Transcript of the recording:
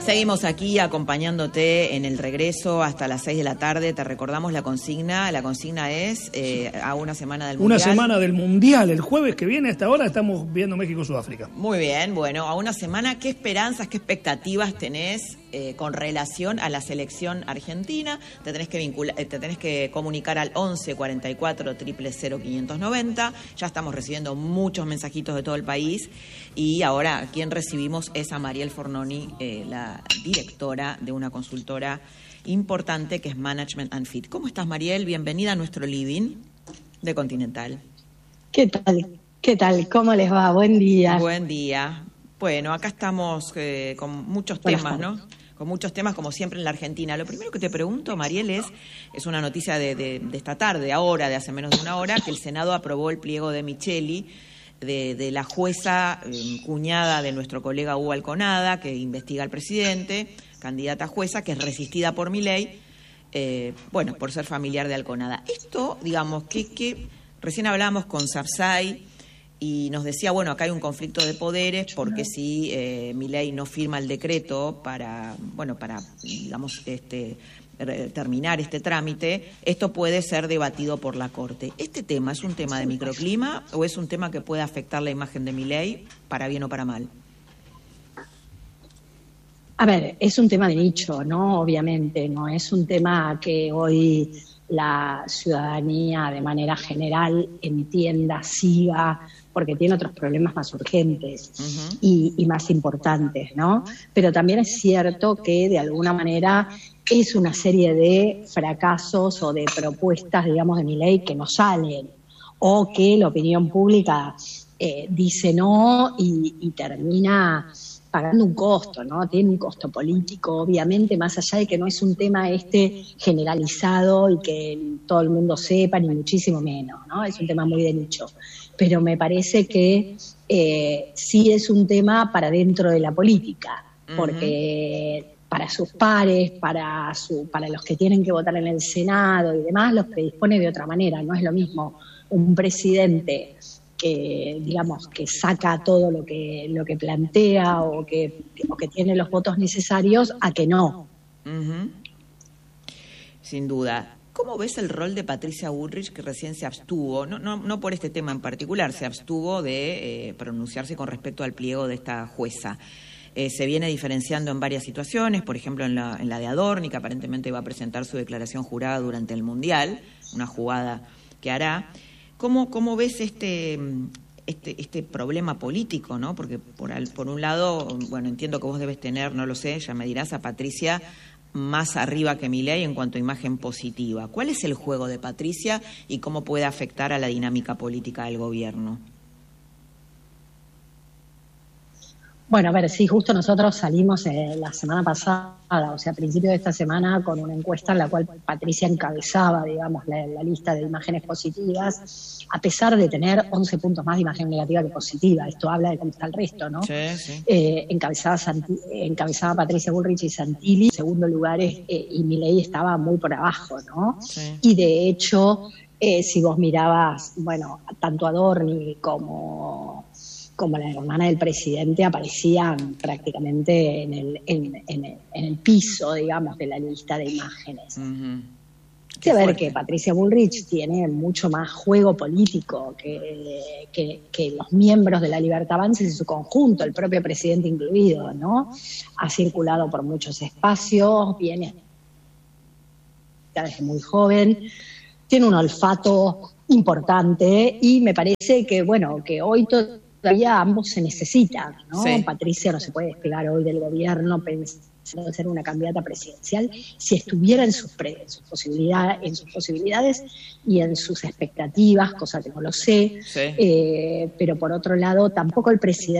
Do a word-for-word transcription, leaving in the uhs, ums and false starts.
Seguimos aquí acompañándote en el regreso hasta las seis de la tarde. Te recordamos la consigna. La consigna es eh, a una semana del Mundial. Una semana del Mundial. El jueves que viene a esta hora estamos viendo México-Sudáfrica. Muy bien, bueno, a una semana, ¿qué esperanzas, qué expectativas tenés eh, con relación a la selección argentina? Te tenés que vincular, te tenés que comunicar al once cuarenta y cuatro cero cero cero quinientos noventa. Ya estamos recibiendo muchos mensajitos de todo el país. Y ahora, quien recibimos es a Mariel Fornoni, eh, la directora de una consultora importante que es Management and Fit. ¿Cómo estás, Mariel? Bienvenida a nuestro living de Continental. ¿Qué tal? ¿Qué tal? ¿Cómo les va? Buen día. Buen día. Bueno, acá estamos eh, con muchos temas, ¿no? Con muchos temas, como siempre en la Argentina. Lo primero que te pregunto, Mariel, es, es una noticia de, de, de esta tarde, ahora, de hace menos de una hora, que el Senado aprobó el pliego de Micheli, De, de la jueza eh, cuñada de nuestro colega Hugo Alconada, que investiga al presidente, candidata a jueza, que es resistida por Milei, eh, bueno, por ser familiar de Alconada. Esto, digamos, que, que recién hablábamos con Sapsay y nos decía, bueno, acá hay un conflicto de poderes porque si eh, Milei no firma el decreto para, bueno, para, digamos, este... terminar este trámite, esto puede ser debatido por la Corte. ¿Este tema es un tema de microclima o es un tema que puede afectar la imagen de Milei para bien o para mal? A ver, es un tema de nicho, ¿no? Obviamente, no es un tema que hoy la ciudadanía de manera general entienda, siga, porque tiene otros problemas más urgentes uh-huh. y, y más importantes, ¿no? Pero también es cierto que de alguna manera es una serie de fracasos o de propuestas, digamos, de Milei que no salen, o que la opinión pública eh, dice no y, y termina pagando un costo, ¿no? Tiene un costo político, obviamente, más allá de que no es un tema este generalizado y que todo el mundo sepa, ni muchísimo menos, ¿no? Es un tema muy de nicho. Pero me parece que eh, sí es un tema para dentro de la política, porque uh-huh. para sus pares, para su, para los que tienen que votar en el Senado y demás, los predispone de otra manera. No es lo mismo un presidente que, digamos, que saca todo lo que lo que plantea o que, o que tiene los votos necesarios a que no. Uh-huh. Sin duda. ¿Cómo ves el rol de Patricia Bullrich, que recién se abstuvo, no, no, no por este tema en particular, se abstuvo de eh, pronunciarse con respecto al pliego de esta jueza? Eh, se viene diferenciando en varias situaciones, por ejemplo en la, en la de Adorni, que aparentemente va a presentar su declaración jurada durante el Mundial, una jugada que hará. ¿Cómo, cómo ves este, este, este problema político, ¿no? Porque por, al, por un lado, bueno, entiendo que vos debes tener, no lo sé, ya me dirás, a Patricia más arriba que Milei en cuanto a imagen positiva. ¿Cuál es el juego de Patricia y cómo puede afectar a la dinámica política del gobierno? Bueno, a ver, sí, justo nosotros salimos eh, la semana pasada, o sea, a principios de esta semana, con una encuesta en la cual Patricia encabezaba, digamos, la, la lista de imágenes positivas, a pesar de tener once puntos más de imagen negativa que positiva. Esto habla de cómo está el resto, ¿no? Sí, sí. Eh, encabezaba, Santi, encabezaba Patricia Bullrich y Santilli, en segundo lugar, eh, y Milei estaba muy por abajo, ¿no? Sí. Y de hecho, eh, si vos mirabas, bueno, tanto Adorni como... como la hermana del presidente, aparecían prácticamente en el, en, en, en el piso, digamos, de la lista de imágenes. Uh-huh. Hay que ver que Patricia Bullrich tiene mucho más juego político que, que, que los miembros de la Libertad Avanza en su conjunto, el propio presidente incluido, ¿no? Ha circulado por muchos espacios, viene desde muy joven, tiene un olfato importante y me parece que, bueno, que hoy todo todavía ambos se necesitan, ¿no? Sí. Patricia no se puede despegar hoy del gobierno pensando en ser una candidata presidencial si estuviera en sus, pre, en sus posibilidades, en sus posibilidades y en sus expectativas, cosa que no lo sé. Sí. Eh, pero por otro lado, tampoco el presidente